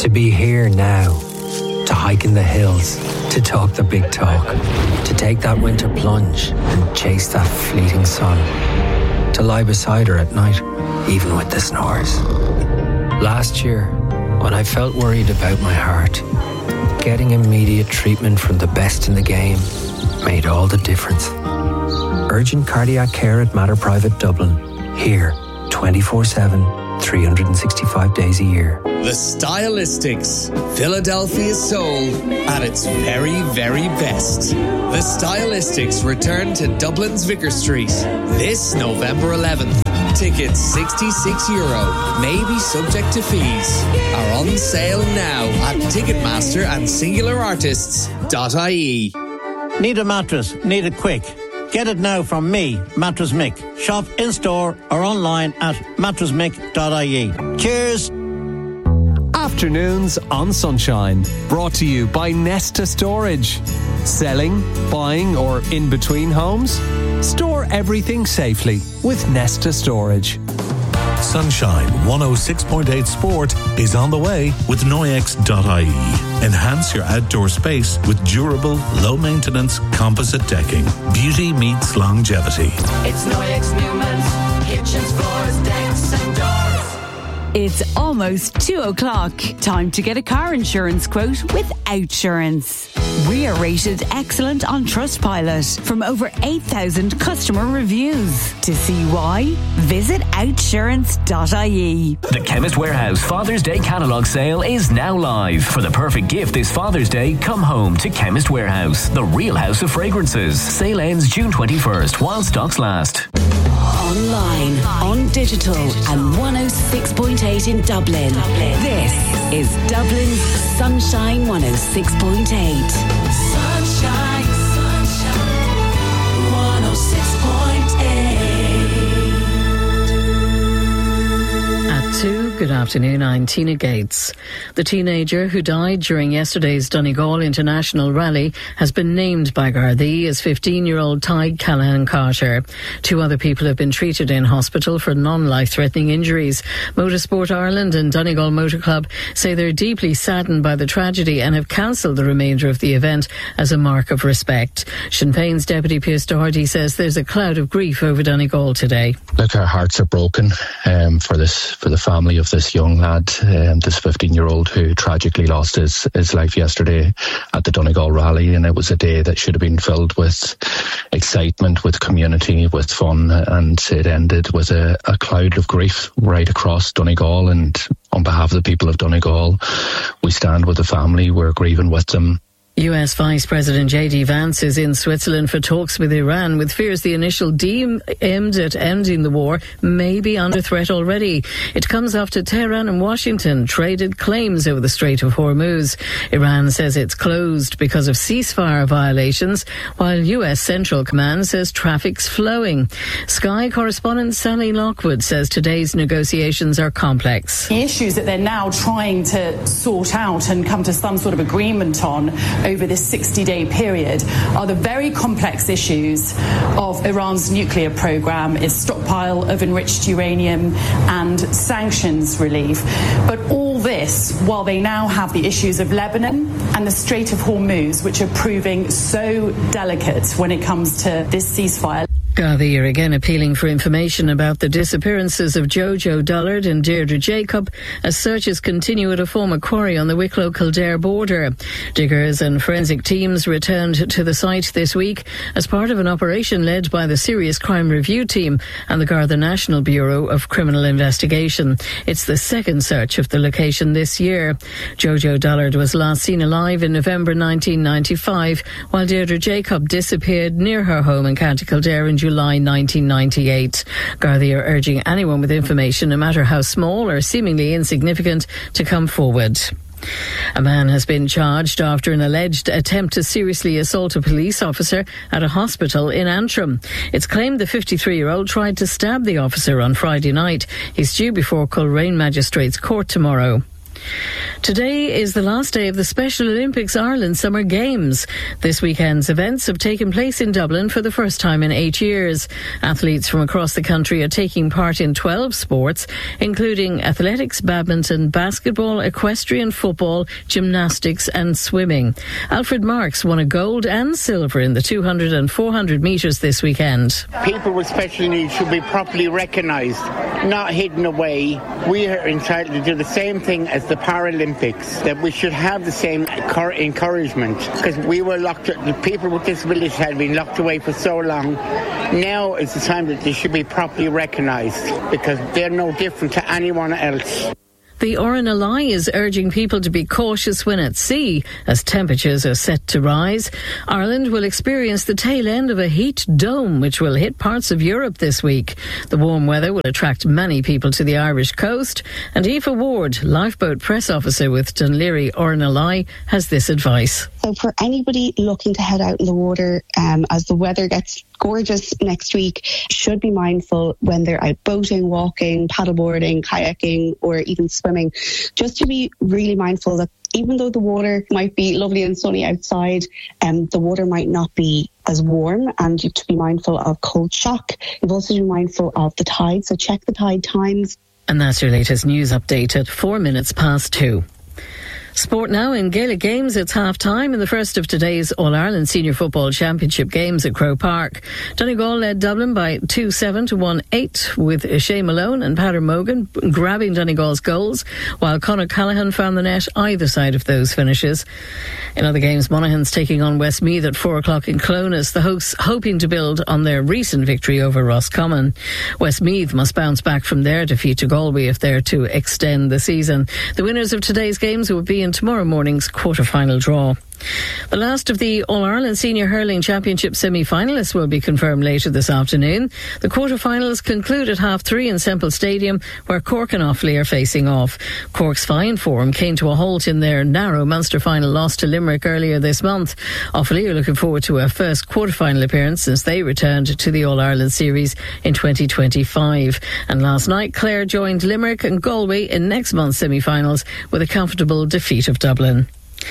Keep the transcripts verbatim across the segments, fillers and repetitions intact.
To be here now, to hike in the hills, to talk the big talk, to take that winter plunge and chase that fleeting sun, to lie beside her at night, even with the snores. Last year, when I felt worried about my heart, getting immediate treatment from the best in the game made all the difference. Urgent cardiac care at Mater Private Dublin. Here, twenty-four seven, three hundred sixty-five days a year. The Stylistics, Philadelphia soul at its very, very best. The Stylistics return to Dublin's Vicar Street this November eleventh. Tickets sixty-six euro, maybe subject to fees, are on sale now at Ticketmaster and singular artists dot I E. Need a mattress? Need it quick? Get it now from me, Mattress Mick. Shop in-store or online at mattress mick dot I E. Cheers! Afternoons on Sunshine, brought to you by Nesta Storage. Selling, buying or in between homes? Store everything safely with Nesta Storage. Sunshine one oh six point eight Sport is on the way with Noyex dot I E. Enhance your outdoor space with durable, low-maintenance composite decking. Beauty meets longevity. It's Noyex Newman's kitchens, floors, decks and doors. It's almost two o'clock. Time to get a car insurance quote with Outsurance. We are rated excellent on Trustpilot from over eight thousand customer reviews. To see why, visit outsurance dot I E. The Chemist Warehouse Father's Day catalogue sale is now live. For the perfect gift this Father's Day, come home to Chemist Warehouse, the real house of fragrances. Sale ends June twenty-first while stocks last. Online, on digital, and one oh six point eight in Dublin. Dublin. This is Dublin's Sunshine one oh six point eight. Sunshine, sunshine, one oh six point eight. At two, good afternoon, I'm Tina Gates. The teenager who died during yesterday's Donegal International Rally has been named by Gardaí as fifteen-year-old Tadhg Callahan Carter. Two other people have been treated in hospital for non-life-threatening injuries. Motorsport Ireland and Donegal Motor Club say they're deeply saddened by the tragedy and have cancelled the remainder of the event as a mark of respect. Sinn Féin's Deputy Pearse Doherty says there's a cloud of grief over Donegal today. Look, our hearts are broken um, for this, for the family of this young lad, um, this fifteen-year-old who tragically lost his, his life yesterday at the Donegal Rally, and it was a day that should have been filled with excitement, with community, with fun, and it ended with a, a cloud of grief right across Donegal. And on behalf of the people of Donegal, we stand with the family, we're grieving with them. U S Vice President J D Vance is in Switzerland for talks with Iran, with fears the initial deal aimed at ending the war may be under threat already. It comes after Tehran and Washington traded claims over the Strait of Hormuz. Iran says it's closed because of ceasefire violations, while U S Central Command says traffic's flowing. Sky correspondent Sally Lockwood says today's negotiations are complex. The issues that they're now trying to sort out and come to some sort of agreement on over this sixty-day period are the very complex issues of Iran's nuclear program, its stockpile of enriched uranium and sanctions relief. But all this while they now have the issues of Lebanon and the Strait of Hormuz, which are proving so delicate when it comes to this ceasefire. Gardaí are again appealing for information about the disappearances of Jojo Dullard and Deirdre Jacob as searches continue at a former quarry on the Wicklow-Kildare border. Diggers and forensic teams returned to the site this week as part of an operation led by the Serious Crime Review Team and the Garda National Bureau of Criminal Investigation. It's the second search of the location this year. Jojo Dullard was last seen alive in November nineteen ninety-five, while Deirdre Jacob disappeared near her home in County Kildare in July nineteen ninety-eight. Gardaí are urging anyone with information, no matter how small or seemingly insignificant, to come forward. A man has been charged after an alleged attempt to seriously assault a police officer at a hospital in Antrim. It's claimed the fifty-three-year-old tried to stab the officer on Friday night. He's due before Coleraine Magistrates Court tomorrow. Today is the last day of the Special Olympics Ireland Summer Games. This weekend's events have taken place in Dublin for the first time in eight years. Athletes from across the country are taking part in twelve sports, including athletics, badminton, basketball, equestrian, football, gymnastics and swimming. Alfred Marks won a gold and silver in the two hundred and four hundred metres this weekend. People with special needs should be properly recognised, not hidden away. We are entitled to do the same thing as the Paralympics. That we should have the same encouragement, because we were locked, the people with disabilities had been locked away for so long. Now is the time that they should be properly recognised, because they're no different to anyone else. The R N L I is urging people to be cautious when at sea as temperatures are set to rise. Ireland will experience the tail end of a heat dome which will hit parts of Europe this week. The warm weather will attract many people to the Irish coast, and Aoife Ward, lifeboat press officer with Dún Laoghaire R N L I, has this advice. So for anybody looking to head out in the water um, as the weather gets gorgeous next week, should be mindful when they're out boating, walking, paddleboarding, kayaking or even swimming, just to be really mindful that even though the water might be lovely and sunny outside, um, the water might not be as warm, and you have to be mindful of cold shock. You've also to be mindful of the tide, so check the tide times. And that's your latest news update at four minutes past two. Sport now in Gaelic Games. It's half-time in the first of today's All-Ireland Senior Football Championship games at Croke Park. Donegal led Dublin by two seven to one eight, with Shea Malone and Peadar Mogan grabbing Donegal's goals, while Conor Callaghan found the net either side of those finishes. In other games, Monaghan's taking on Westmeath at four o'clock in Clones, the hosts hoping to build on their recent victory over Roscommon. Westmeath must bounce back from their defeat to Galway if they're to extend the season. The winners of today's games will be in tomorrow morning's quarter-final draw. The last of the All-Ireland Senior Hurling Championship semi-finalists will be confirmed later this afternoon. The quarter-finals conclude at half three in Semple Stadium, where Cork and Offaly are facing off. Cork's fine form came to a halt in their narrow Munster final loss to Limerick earlier this month. Offaly are looking forward to a first quarter-final appearance since they returned to the All-Ireland Series in twenty twenty-five. And last night, Clare joined Limerick and Galway in next month's semi-finals with a comfortable defeat of Dublin.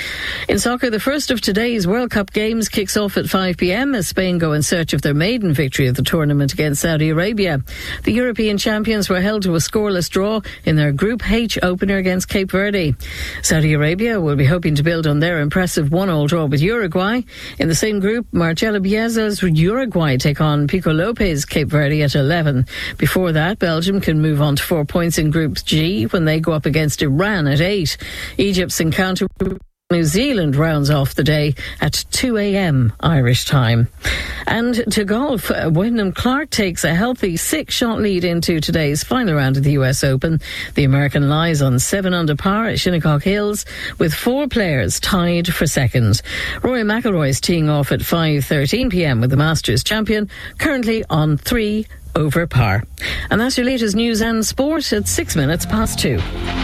In soccer, the first of today's World Cup games kicks off at five p.m. as Spain go in search of their maiden victory of the tournament against Saudi Arabia. The European champions were held to a scoreless draw in their Group H opener against Cape Verde. Saudi Arabia will be hoping to build on their impressive one-all draw with Uruguay. In the same group, Marcelo Bielsa's Uruguay take on Pico Lopez Cape Verde at eleven. Before that, Belgium can move on to four points in Group G when they go up against Iran at eight. Egypt's encounter New Zealand rounds off the day at two a.m. Irish time. And to golf, Wyndham Clark takes a healthy six-shot lead into today's final round of the U S Open. The American lies on seven under par at Shinnecock Hills, with four players tied for second. Rory McIlroy is teeing off at five thirteen p.m. with the Masters champion, currently on three over par. And that's your latest news and sport at six minutes past two.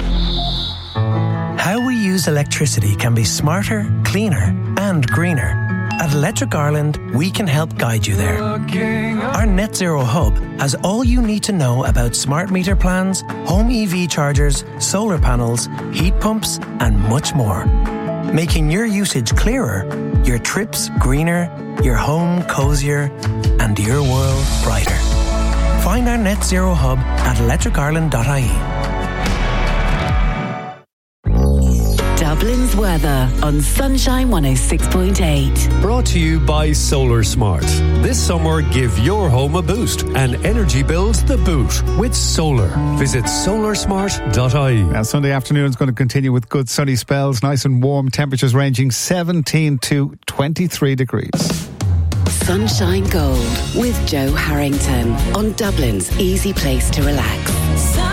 How we use electricity can be smarter, cleaner and greener. At Electric Ireland, we can help guide you there. Our Net Zero Hub has all you need to know about smart meter plans, home E V chargers, solar panels, heat pumps and much more. Making your usage clearer, your trips greener, your home cozier and your world brighter. Find our Net Zero Hub at electric ireland dot I E. Dublin's weather on Sunshine one oh six point eight. Brought to you by Solar Smart. This summer, give your home a boost and energy bills the boot with solar. Visit solar smart dot I E. Now, Sunday afternoon is going to continue with good sunny spells, nice and warm, temperatures ranging seventeen to twenty-three degrees. Sunshine Gold with Joe Harrington on Dublin's easy place to relax.